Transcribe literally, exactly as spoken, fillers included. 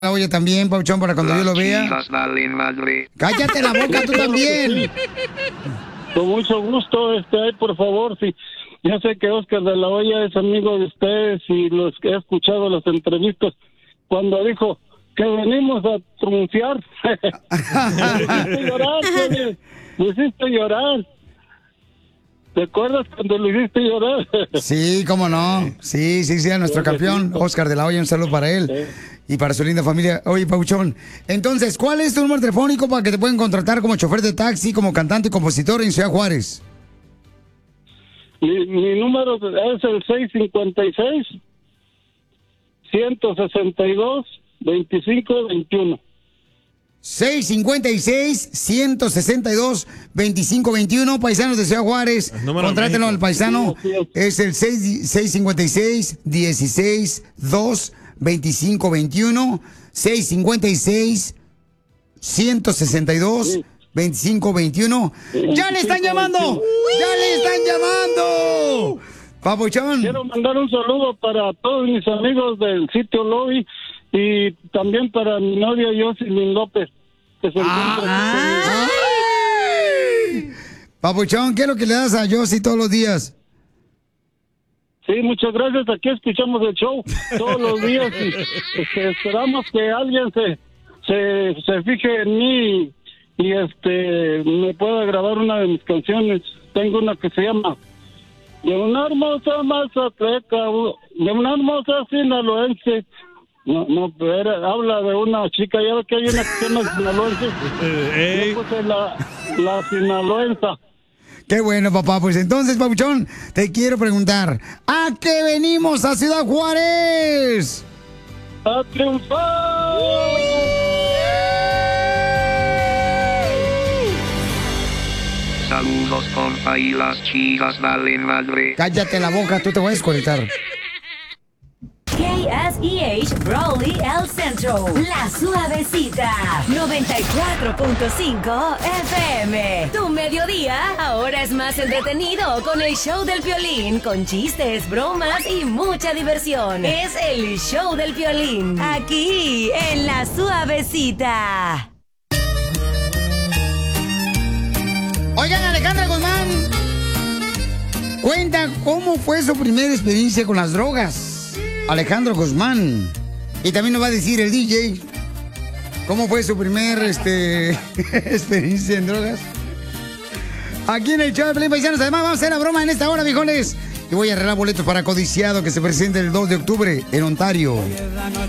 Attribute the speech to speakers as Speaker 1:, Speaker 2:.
Speaker 1: la olla también, Pauchón, para cuando yo lo vea.
Speaker 2: Valen madre.
Speaker 1: Cállate la boca tú también.
Speaker 3: Con mucho gusto, este, ay, por favor, sí. Yo sé que Oscar de la Hoya es amigo de ustedes y los que he escuchado las entrevistas. Cuando dijo que venimos a triunfar, me hiciste llorar, Felipe. Me hiciste llorar. ¿Te acuerdas cuando lo hiciste llorar?
Speaker 1: Sí, cómo no. Sí, sí, sí, a nuestro campeón, Oscar de la Hoya, un saludo para él y para su linda familia. Oye, Pauchón, entonces, ¿cuál es tu número telefónico para que te puedan contratar como chofer de taxi, como cantante y compositor en Ciudad Juárez?
Speaker 3: Mi, mi número es el seis cinco seis, uno seis dos, dos cinco dos uno.
Speaker 1: seis cinco seis, uno seis dos, dos cinco dos uno, paisanos de Ciudad Juárez, contrátenlo al paisano, es el seis cinco seis, uno seis dos, dos cinco dos uno, seis cinco seis, uno seis dos, dos cinco dos uno. ¡Ya le están llamando! ¡Ya le están llamando! Papuchón.
Speaker 3: Quiero mandar un saludo para todos mis amigos del sitio Lobby y también para mi novia Jocelyn López, que se encuentra
Speaker 1: ah, aquí. Papuchón, ¿qué es lo que le das a Josie todos los días?
Speaker 3: Sí, muchas gracias. Aquí escuchamos el show todos los días y este, esperamos que alguien se, se, se fije en mí y este me pueda grabar una de mis canciones. Tengo una que se llama De una hermosa mazatleca, de una hermosa sinaloense. No, no, pero era, habla de una chica, ya ve que hay una que se llama sinaloense.
Speaker 4: Hey.
Speaker 3: Yo puse la, la sinaloensa.
Speaker 1: Qué bueno, papá. Pues entonces, Papuchón, te quiero preguntar, ¿a qué venimos a Ciudad Juárez?
Speaker 3: ¡A triunfar!
Speaker 2: Saludos, compa, y las chivas valen madre.
Speaker 1: Cállate la boca, tú te voy a desconectar.
Speaker 5: K S E H Brawley El Centro, La Suavecita, noventa y cuatro punto cinco F M. Tu mediodía ahora es más entretenido con el show del Piolín, con chistes, bromas y mucha diversión. Es el show del Piolín, aquí en La Suavecita.
Speaker 1: Oigan, Alejandra Guzmán cuenta cómo fue su primera experiencia con las drogas. Alejandro Guzmán. Y también nos va a decir el D J cómo fue su primer este, experiencia en drogas. Aquí en el show de Pelín Paisanos. Además vamos a hacer la broma en esta hora, viejones. Y voy a arreglar boletos para Codiciado, que se presenta el dos de octubre en Ontario.